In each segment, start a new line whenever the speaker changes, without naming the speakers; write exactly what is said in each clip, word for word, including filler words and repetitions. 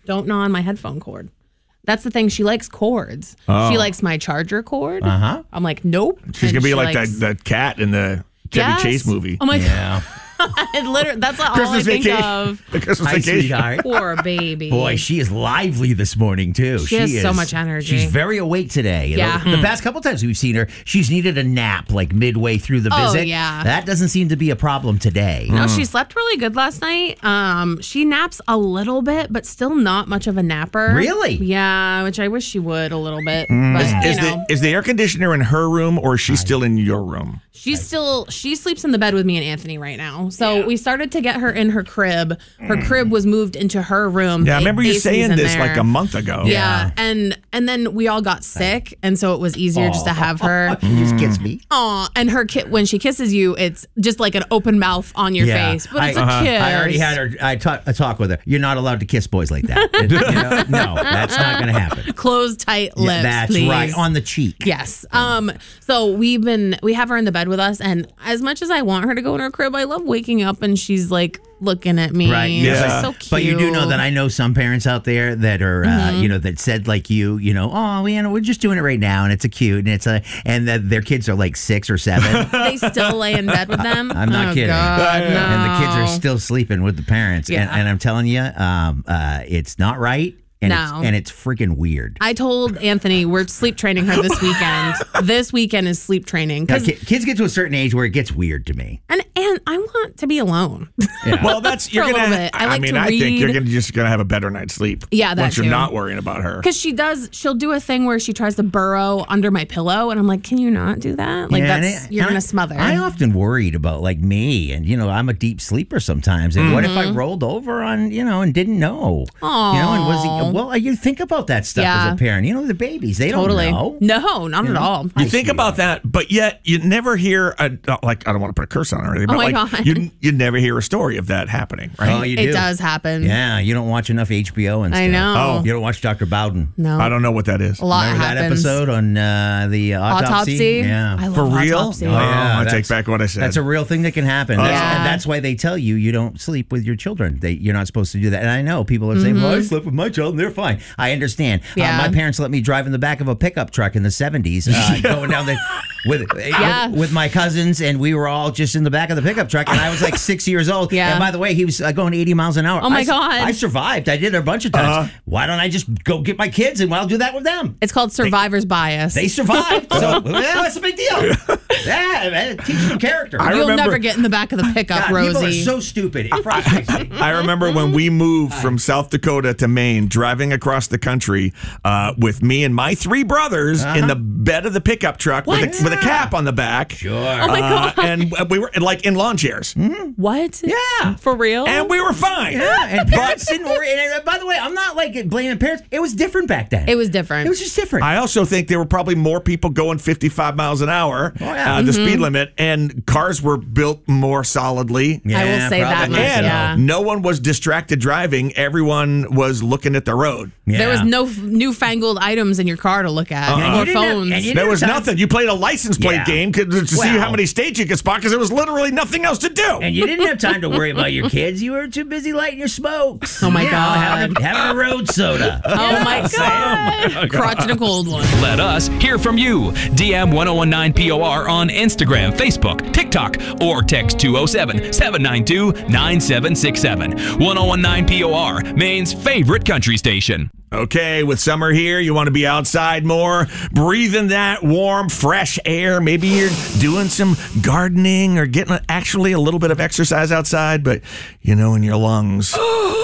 Don't gnaw on my headphone cord. That's the thing. She likes cords.
Oh.
She likes my charger cord.
Uh-huh.
I'm like, nope.
She's
And
going to be
she
like
likes-
that, that cat in the Chevy
Yes.
Chase movie.
Oh my
Yeah.
God. Literally, that's all
Christmas
I think
vacation.
of.
The Christmas
Hi,
vacation.
sweetheart.
Poor baby.
Boy, she is lively this morning, too.
She has so much energy.
She's very awake today. You
Yeah.
know, the past couple times we've seen her, she's needed a nap like midway through the
Oh,
visit.
yeah.
That doesn't seem to be a problem today.
No, she slept really good last night. Um, she naps a little bit, but still not much of a napper.
Really?
Yeah, which I wish she would a little bit.
Mm.
But,
Is
you know,
the, is the air conditioner in her room or is she still in your room?
she's still, she sleeps in the bed with me and Anthony right now. So we started to get her in her crib. Her crib was moved into her room.
Yeah, I remember you
A C's
saying
in
this
there.
like a month ago.
Yeah.
Yeah.
and and then we all got sick, and so it was easier just to have her.
She just gets me.
Aw, and her kid, when she kisses you, it's just like an open mouth on your
Yeah.
face. But it's
I-
a
uh-huh.
kiss.
I already had her. I talk, a talk with her. You're not allowed to kiss boys like that. You know? No, that's not going to happen.
Close tight
Yeah,
lips.
that's
please.
right, on the cheek.
Yes. Um. So we've been we have her in the bed with us, and as much as I want her to go in her crib, I love waking up and she's like looking at me.
Right.
It's
Yeah.
just so cute.
But you do know that I know some parents out there that are, uh,
Mm-hmm.
you know, that said like you, you know, oh, you know, we're just doing it right now, and it's a cute, and it's a, and that their kids are like six or seven.
they still lay in bed with them.
I'm not
oh,
kidding.
God, no.
And the kids are still sleeping with the parents. And,
Yeah.
and I'm telling you, um, uh, it's not right. And,
No.
it's, and it's freaking weird.
I told Anthony we're sleep training her this weekend. This weekend is sleep training.
Now,
'Cause-
ki- kids get to a certain age where it gets weird to me.
and and I want to be alone.
Yeah.
Well, that's you're
For a
gonna.
little bit. I like
mean,
to
I think you're
read.
gonna just gonna have a better night's sleep.
Yeah, that
once you're
too.
not worrying about her.
Because she does, she'll do a thing where she tries to burrow under my pillow, and I'm like, can you not do that? Like
Yeah, and
that's
it-
you're
and
gonna
I-
smother.
I often worried about like me, and you know, I'm a deep sleeper sometimes. And what if
Mm-hmm.
I rolled over on, you know, and didn't know?
Aw.
You know, and was he, well, you think about that stuff
Yeah.
as a parent. You know, the babies, they
totally.
don't know.
No, not at all.
You think about that, but yet you never hear a like. I don't want to put a curse on her or anything,
Oh
but
my
like
God.
you you never hear a story of that happening, right?
Oh, you do.
It does happen.
Yeah, you don't watch enough H B O and stuff.
I know.
Oh.
You don't watch Doctor Bowden.
No,
I don't know what that is.
a lot
Remember that
happens.
episode on uh, the uh, autopsy?
Autopsy.
Yeah.
I love
For real?
autopsy.
Oh,
yeah,
I take
that's-
back what I said.
That's a real thing that can happen. That's,
Yeah.
and that's why they tell you you don't sleep with your children. They, you're not supposed to do that. And I know people are saying, well, I slept with my child and they're fine. I understand. Uh,
Yeah.
my parents let me drive in the back of a pickup truck in the seventies, uh, going down the with,
Yeah.
with with my cousins, and we were all just in the back of the pickup truck. And I was like six years old.
Yeah.
And by the way, he was uh, going eighty miles an hour.
Oh, my
I s-
God.
I survived. I did it a bunch of times.
Uh-huh.
Why don't I just go get my kids and I'll do that with them?
It's called survivor's bias.
They survived. So yeah, that's a big deal. Yeah, man, it teaches them character.
I
You'll
remember-
never get in the back of the pickup,
God, people are
Rosie.
so stupid. It frustrates me.
I remember when we moved from South Dakota to Maine, driving across the country uh, with me and my three brothers in the bed of the pickup truck with a,
What?
with a cap on the back.
Sure.
Oh my
Uh,
God.
and we were like in lawn chairs,
What?
Yeah.
For real?
and we were fine.
Yeah, and parents didn't worry. And uh, by the way, I'm not like blaming parents. It was different back then.
It was different.
It was just different.
I also think there were probably more people going fifty-five miles an hour,
Oh, yeah.
uh, the speed limit, and cars were built more solidly.
yeah,
I will say that
probably
much,
And
so.
yeah.
no one was distracted driving. Everyone was looking at the road.
Yeah.
There was no f- newfangled items in your car to look at,
And you
or
didn't have-
phones.
and you
There
didn't
was
have time-
nothing. You played a license plate
Yeah.
game to, to see
Well-
how many states you could spot because there was literally nothing else to do.
And you didn't have time to worry about your kids. You were too busy lighting your smokes.
Oh, my
You know,
God.
having, a, having a road soda.
Oh my God! Crotching a cold one.
Let us hear from you. D M ten nineteen P O R on Instagram, Facebook, TikTok, or text two oh seven, seven nine two, nine seven six seven. ten nineteen P O R, Maine's favorite country station.
Okay, with summer here, you want to be outside more, breathing that warm, fresh air. Maybe you're doing some gardening or getting actually a little bit of exercise outside, but you know, in your lungs,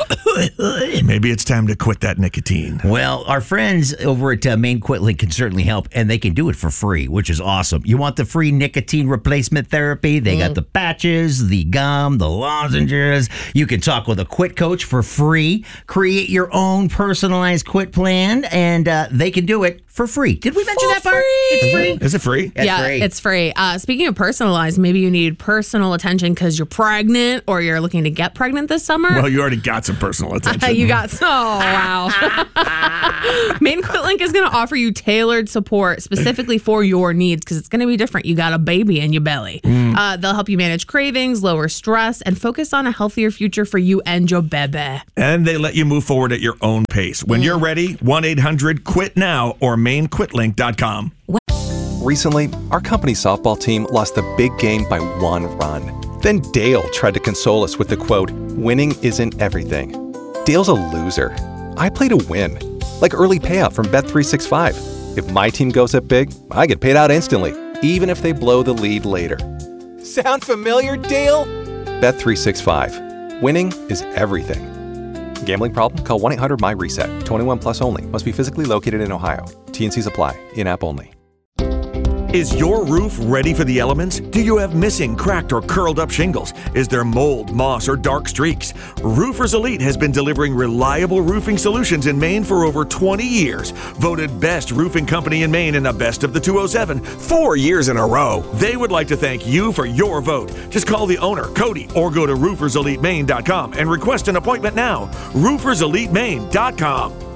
maybe it's time to quit that nicotine.
Well, our friends over at uh, Maine Quitling can certainly help, and they can do it for free, which is awesome. You want the free nicotine replacement therapy? They got the patches, the gum, the lozenges. You can talk with a quit coach for free. Create your own personalized personalized quit plan, and uh, they can do it for free. Did we mention
For
that part?
free.
It's free.
Is it free?
It's
yeah,
free.
it's free. Uh, speaking of personalized, maybe you need personal attention because you're pregnant or you're looking to get pregnant this summer.
Well, you already got some personal attention.
you got oh wow. Maine Quit Link is going to offer you tailored support specifically for your needs because it's going to be different. You got a baby in your belly.
Mm.
Uh, they'll help you manage cravings, lower stress, and focus on a healthier future for you and your baby.
And they let you move forward at your own pace. When you're ready, one eight hundred quit now or maine quit link dot com.
Recently, our company's softball team lost the big game by one run. Then Dale tried to console us with the quote, "Winning isn't everything." Dale's a loser. I play to win. Like early payout from Bet three sixty-five. If my team goes up big, I get paid out instantly, even if they blow the lead later. Sound familiar, Dale? Bet three sixty-five. Winning is everything. Gambling problem? Call one eight hundred my reset. twenty-one plus only. Must be physically located in Ohio. T N Cs apply. In-app only.
Is your roof ready for the elements? Do you have missing, cracked, or curled up shingles? Is there mold, moss, or dark streaks? Roofers Elite has been delivering reliable roofing solutions in Maine for over twenty years. Voted best roofing company in Maine in the Best of the two oh seven four years in a row. They would like to thank you for your vote. Just call the owner, Cody, or go to roofers elite maine dot com and request an appointment now. roofers elite maine dot com.